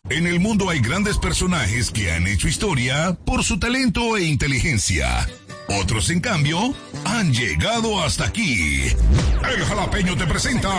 En el mundo hay grandes personajes que han hecho historia por su talento e inteligencia. Otros, en cambio, han llegado hasta aquí. El Jalapeño te presenta...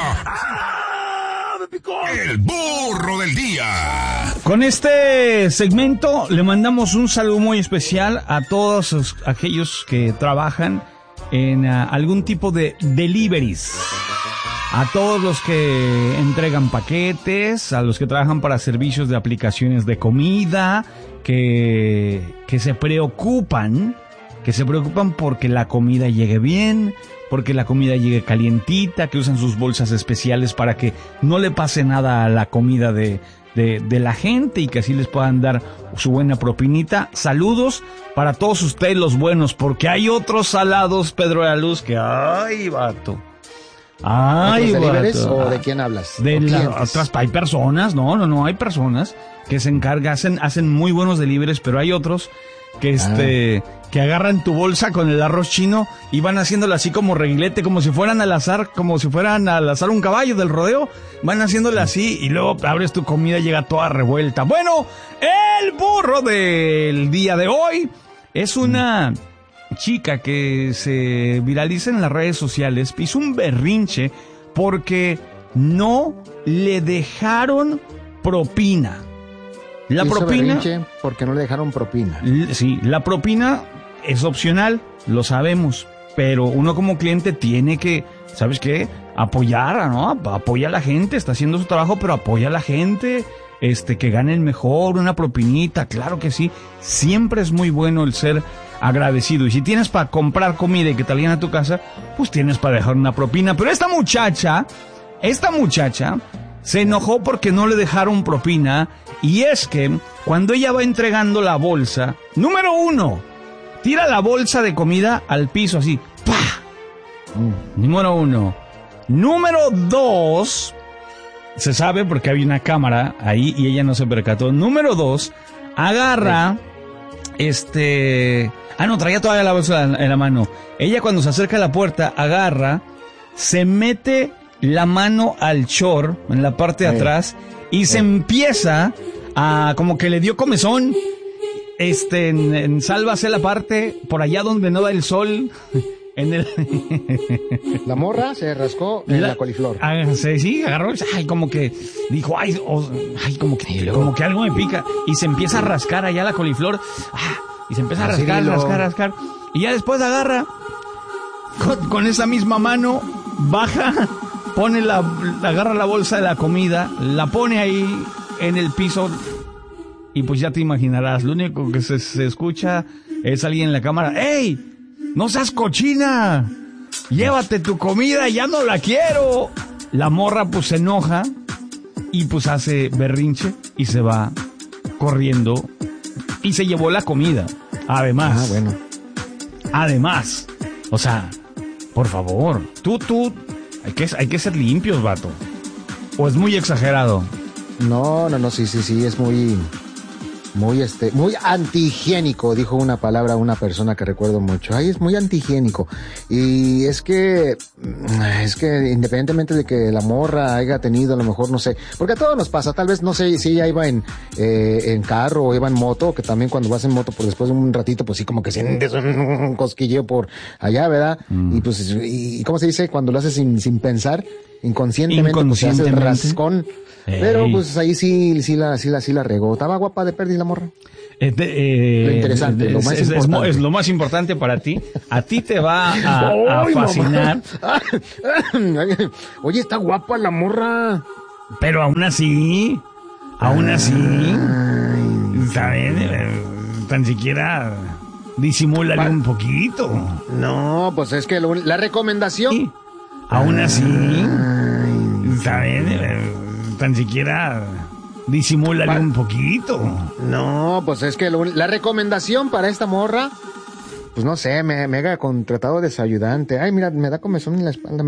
El burro del día. Con este segmento le mandamos un saludo muy especial a todos aquellos que trabajan en algún tipo de deliveries. A todos los que entregan paquetes, a los que trabajan para servicios de aplicaciones de comida, que se preocupan porque la comida llegue bien, porque la comida llegue calientita, que usan sus bolsas especiales para que no le pase nada a la comida de la gente y que así les puedan dar su buena propinita. Saludos para todos ustedes los buenos, porque hay otros salados, Pedro de la Luz, que ¡ay, vato! ¡Ay, vato! ¿Deliveries o de quién hablas? Hay personas, no, hay personas que se encargan, hacen muy buenos deliveries, pero hay otros que que agarran tu bolsa con el arroz chino y van haciéndolo así como reguilete, como si fueran al azar un caballo del rodeo, van haciéndolo así y luego abres tu comida y llega toda revuelta. Bueno, el burro del día de hoy es una chica que se viraliza en las redes sociales, hizo un berrinche porque no le dejaron propina. La propina, berrinche porque no le dejaron propina. Sí, la propina es opcional, lo sabemos, pero uno como cliente tiene que, ¿sabes qué? Apoyar, ¿no? Apoya a la gente, está haciendo su trabajo, pero apoya a la gente, que ganen mejor, una propinita, claro que sí. Siempre es muy bueno el ser agradecido. Y si tienes para comprar comida y que te lleguen a tu casa, pues tienes para dejar una propina. Pero esta muchacha se enojó porque no le dejaron propina. Y es que cuando ella va entregando la bolsa, número 1, tira la bolsa de comida al piso así, ¡pah! Número 1. Número 2, se sabe porque había una cámara ahí y ella no se percató. Número 2, agarra, traía todavía la bolsa en la mano. Ella cuando se acerca a la puerta, agarra, se mete la mano al short, en la parte de atrás, y se empieza a, como que le dio comezón, en sálvase la parte, por allá donde no da el sol, La morra se rascó en la coliflor. Sí, agarró, como que dijo, como que algo me pica, y se empieza a rascar allá la coliflor, y se empieza a rascar, y ya después agarra, con esa misma mano, baja, agarra la bolsa de la comida, la pone ahí en el piso, y pues ya te imaginarás, lo único que se escucha es alguien en la cámara, ¡ey! ¡No seas cochina! ¡Llévate tu comida, ya no la quiero! La morra pues se enoja y pues hace berrinche y se va corriendo y se llevó la comida. Además, además, o sea, por favor, tú, hay que ser limpios, vato. ¿O es muy exagerado? No, sí, es muy antihigiénico, dijo una palabra una persona que recuerdo mucho. Ay, es muy antihigiénico. Y es que independientemente de que la morra haya tenido, a lo mejor, no sé, porque a todos nos pasa, tal vez, no sé si ella iba en carro o iba en moto, que también cuando vas en moto, pues después de un ratito, pues sí, como que sientes un cosquilleo por allá, ¿verdad? Y pues, y ¿cómo se dice? Cuando lo haces sin pensar, inconscientemente, pues se hace el rascón. Pero pues ahí sí la regó. Estaba guapa de pérdida la morra. Lo interesante, lo más importante. Es lo más importante para ti. A ti te va a fascinar. Oye, está guapa la morra. Pero aún así, ¿sabes? Tan siquiera disimúlale un poquito. No, pues es que la recomendación. Sí. Aún así, ¿sabes? Tan siquiera disimúlale un poquito. No, pues es que la recomendación para esta morra, pues no sé, me haga contratado de su ayudante. Ay, mira, me da comezón en la espalda.